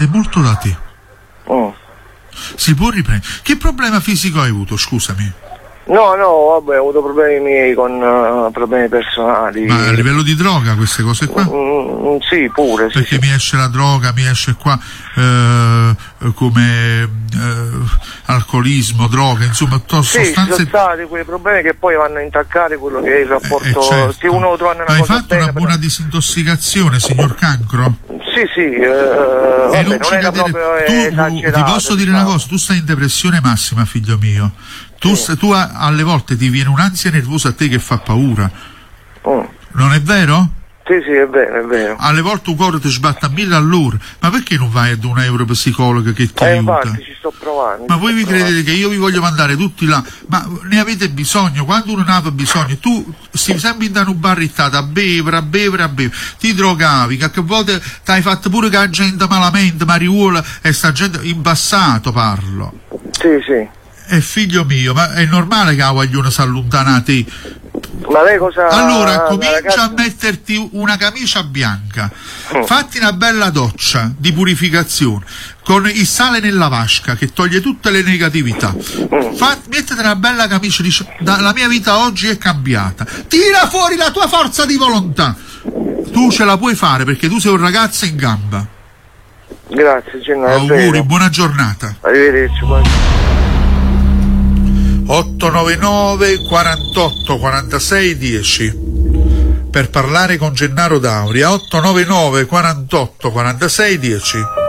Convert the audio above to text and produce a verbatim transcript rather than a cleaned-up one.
dipende molto da te. Oh. Si può riprendere. Che problema fisico hai avuto, scusami? No, no, vabbè, ho avuto problemi miei con uh, problemi personali. Ma a livello di droga queste cose qua? Mm, sì, pure. Sì, Perché sì. mi esce la droga, mi esce qua eh, come eh, alcolismo, droga, insomma, to- Sì, sostanze... ci sono stati quei problemi che poi vanno a intaccare quello che è il rapporto. Eh, certo. Se uno trova una Hai cosa fatto bene, una buona però... disintossicazione, signor Cancro? Sì, sì, eh, E vabbè, non, ci era cadere- proprio tu, esagerato. ti posso dire diciamo. una cosa, tu stai in depressione massima, figlio mio. Tu, Sì. tu a- alle volte ti viene un'ansia nervosa a te che fa paura. Mm. Non è vero? Sì, sì, è vero, è vero. Alle volte un cuore ti sbatte a mille all'ora. Ma perché non vai ad un neuropsicologo che ti Eh, aiuta? infatti, ci sto provando. Ma ci voi sto vi provando. credete che io vi voglio mandare tutti là? Ma ne avete bisogno? Quando uno ne aveva bisogno, tu stai sempre in un barrittato a bevere, a bevere, a bevere, ti drogavi, che a volte ti hai fatto pure che la gente malamente, mariuola, e sta gente, in passato parlo. Sì, sì. E figlio mio, ma è normale che la guagliona si allontana da te? Ma lei cosa... Allora la comincia ragazza... a metterti una camicia bianca, Mm. fatti una bella doccia di purificazione con il sale nella vasca che toglie tutte le negatività. Mm. Fa, mettete una bella camicia, dice, "Da- la mia vita oggi è cambiata". Tira fuori la tua forza di volontà. Tu ce la puoi fare perché tu sei un ragazzo in gamba. Grazie, Gino, è Auguri, vero. buona giornata. Arrivederci. Buon... ottonovantanove quarantotto quarantasei dieci per parlare con Gennaro Dauria. Ottonovantanove quarantotto quarantasei dieci.